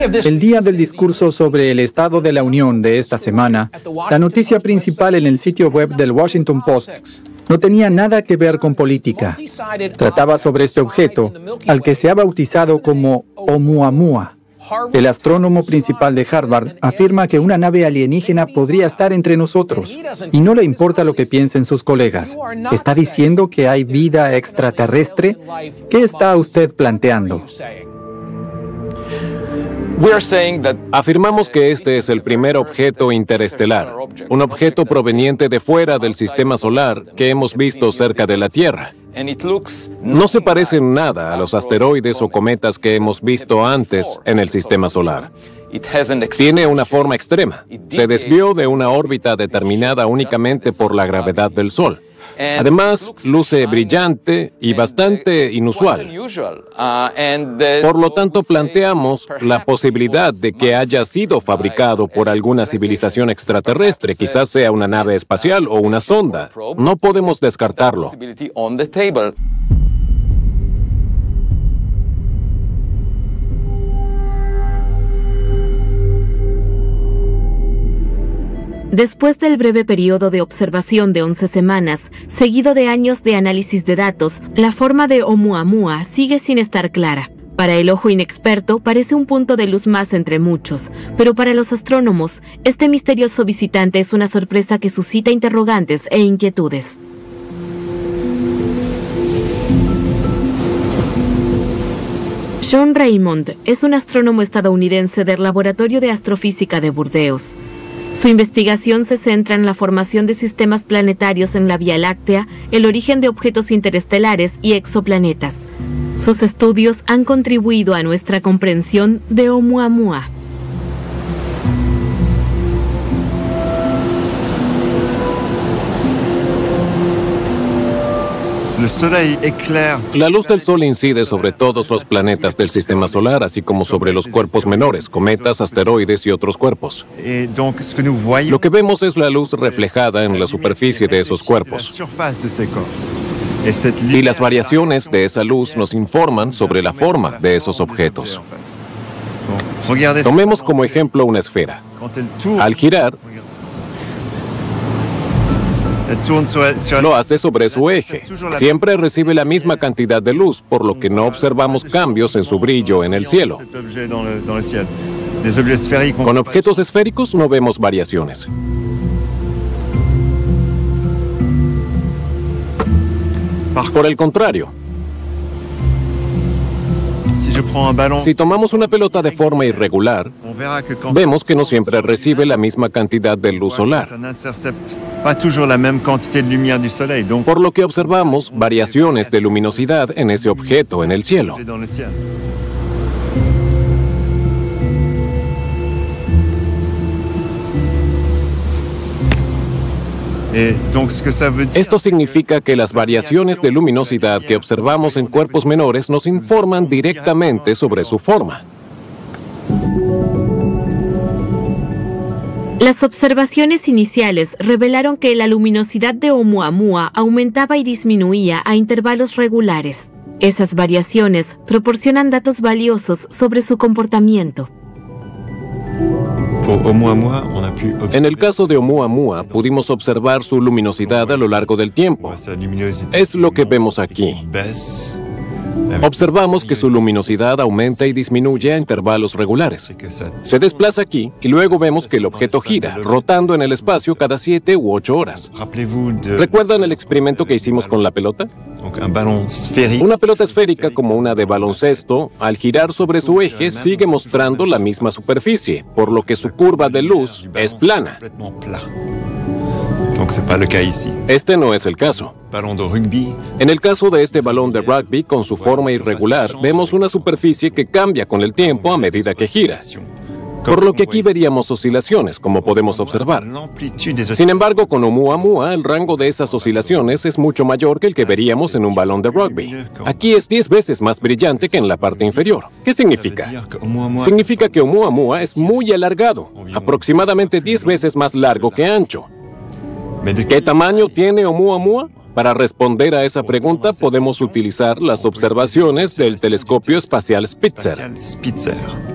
El día del discurso sobre el Estado de la Unión de esta semana, la noticia principal en el sitio web del Washington Post no tenía nada que ver con política. Trataba sobre este objeto, al que se ha bautizado como Oumuamua. El astrónomo principal de Harvard afirma que una nave alienígena podría estar entre nosotros, y no le importa lo que piensen sus colegas. ¿Está diciendo que hay vida extraterrestre? ¿Qué está usted planteando? Afirmamos que este es el primer objeto interestelar, un objeto proveniente de fuera del sistema solar que hemos visto cerca de la Tierra. No se parece en nada a los asteroides o cometas que hemos visto antes en el sistema solar. Tiene una forma extrema. Se desvió de una órbita determinada únicamente por la gravedad del Sol. Además, luce brillante y bastante inusual. Por lo tanto, planteamos la posibilidad de que haya sido fabricado por alguna civilización extraterrestre, quizás sea una nave espacial o una sonda. No podemos descartarlo. Después del breve periodo de observación de 11 semanas, seguido de años de análisis de datos, la forma de Oumuamua sigue sin estar clara. Para el ojo inexperto parece un punto de luz más entre muchos, pero para los astrónomos, este misterioso visitante es una sorpresa que suscita interrogantes e inquietudes. Sean Raymond es un astrónomo estadounidense del Laboratorio de Astrofísica de Burdeos. Su investigación se centra en la formación de sistemas planetarios en la Vía Láctea, el origen de objetos interestelares y exoplanetas. Sus estudios han contribuido a nuestra comprensión de Oumuamua. La luz del Sol incide sobre todos los planetas del sistema solar, así como sobre los cuerpos menores, cometas, asteroides y otros cuerpos. Lo que vemos es la luz reflejada en la superficie de esos cuerpos. Y las variaciones de esa luz nos informan sobre la forma de esos objetos. Tomemos como ejemplo una esfera. Al girar, lo hace sobre su eje. Siempre recibe la misma cantidad de luz, por lo que no observamos cambios en su brillo en el cielo. Con objetos esféricos no vemos variaciones. Por el contrario, si tomamos una pelota de forma irregular, vemos que no siempre recibe la misma cantidad de luz solar. Por lo que observamos variaciones de luminosidad en ese objeto en el cielo. Esto significa que las variaciones de luminosidad que observamos en cuerpos menores nos informan directamente sobre su forma. Las observaciones iniciales revelaron que la luminosidad de Oumuamua aumentaba y disminuía a intervalos regulares. Esas variaciones proporcionan datos valiosos sobre su comportamiento. En el caso de Oumuamua, pudimos observar su luminosidad a lo largo del tiempo. Es lo que vemos aquí. Observamos que su luminosidad aumenta y disminuye a intervalos regulares. Se desplaza aquí y luego vemos que el objeto gira, rotando en el espacio cada 7 u 8 horas. ¿Recuerdan el experimento que hicimos con la pelota? Una pelota esférica como una de baloncesto, al girar sobre su eje, sigue mostrando la misma superficie, por lo que su curva de luz es plana. Este no es el caso. En el caso de este balón de rugby, con su forma irregular, vemos una superficie que cambia con el tiempo a medida que gira. Por lo que aquí veríamos oscilaciones, como podemos observar. Sin embargo, con Oumuamua, el rango de esas oscilaciones es mucho mayor que el que veríamos en un balón de rugby. Aquí es 10 veces más brillante que en la parte inferior. ¿Qué significa? Significa que Oumuamua es muy alargado, aproximadamente 10 veces más largo que ancho. ¿Qué tamaño tiene Oumuamua? Para responder a esa pregunta podemos utilizar las observaciones del telescopio espacial Spitzer.